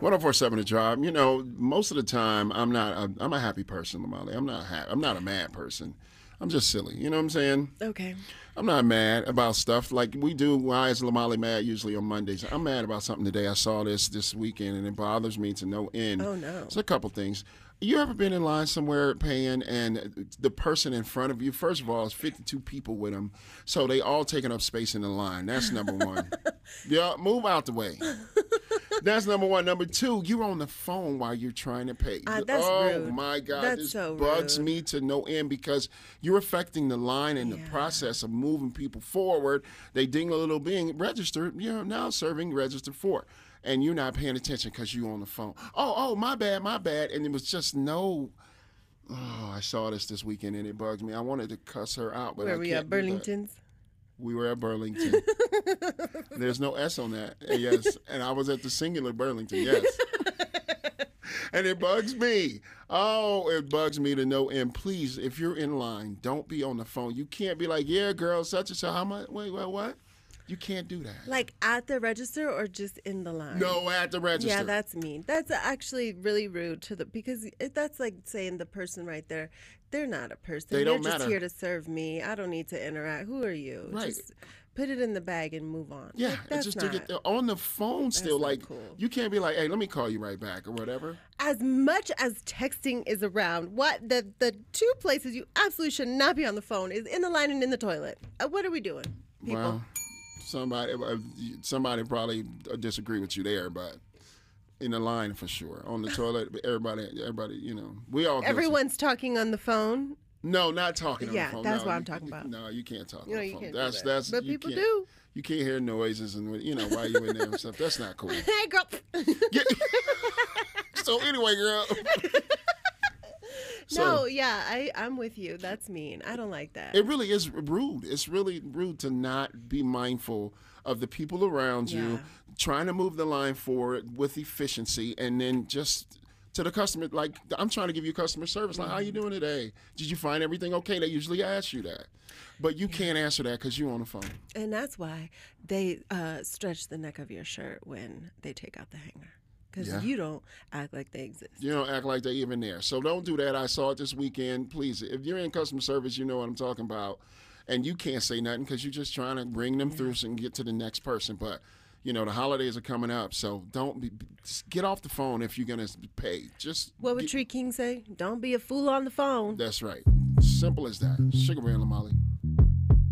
1047 The Drive. You know, most of the time, I'm a happy person, Lamali. I'm not a mad person. I'm just silly. You know what I'm saying? Okay. I'm not mad about stuff like we do. Why is Lamali mad usually on Mondays? I'm mad about something today. I saw this weekend, and it bothers me to no end. Oh, no. It's a couple things. You ever been in line somewhere paying, and the person in front of you, first of all, it's 52 people with them, so they all taking up space in the line. That's number one. Yeah, move out the way. That's number one. Number two, you're on the phone while you're trying to pay. That's oh rude. my God, That's this so bugs rude. me to no end because you're affecting the line and the process of moving people forward. They ding a little being registered. You're now serving registered for, and you're not paying attention because you're on the phone. Oh, my bad. And it was just no. Oh, I saw this weekend and it bugs me. I wanted to cuss her out, but Where I we can't at do that. Burlington's? We were at Burlington. There's no S on that. Yes. And I was at the singular Burlington. Yes. And it bugs me. Oh, it bugs me to no end. Please, if you're in line, don't be on the phone. You can't be like, yeah, girl, such and so. How much? Wait, what? You can't do that. Like at the register or just in the line? No, at the register. Yeah, that's mean. That's actually really rude because that's like saying the person right there, they're not a person. They don't You're just matter. here to serve me. I don't need to interact. Who are you? Right. Just put it in the bag and move on. Yeah, Like, that's just not, to get on the phone still. not Like, cool. you can't be like, hey, let me call you right back or whatever. As much as texting is around, what the two places you absolutely should not be on the phone is in the line and in the toilet. What are we doing, people? Well, somebody probably disagree with you there, but in the line for sure. On the toilet, everybody, you know, we all guilty. Everyone's talking on the phone. No, not talking on Yeah, the phone. that's no, what I'm talking about. No, you can't talk You know, on the you phone. can't do That's that. But you people can't- do. You can't hear noises and while you're in there and stuff. That's not cool. Hey, girl. So anyway, girl. No, yeah, I'm with you. That's mean. I don't like that. It really is rude. It's really rude to not be mindful of the people around you, Yeah. trying to move the line forward with efficiency, and then just to the customer, like, I'm trying to give you customer service. Like, how you doing today? Did you find everything okay? They usually ask you that. But you can't answer that because you're on the phone. And that's why they stretch the neck of your shirt when they take out the hanger. Because Yeah. you don't act like they exist. You don't act like they're even there. So don't do that. I saw it this weekend. Please, if you're in customer service, you know what I'm talking about. And you can't say nothing because you're just trying to bring them through and get to the next person. But, you know, the holidays are coming up. So just get off the phone if you're going to pay. Just What would Tree King say? Don't be a fool on the phone. That's right. Simple as that. Sugar Ray and Lamali.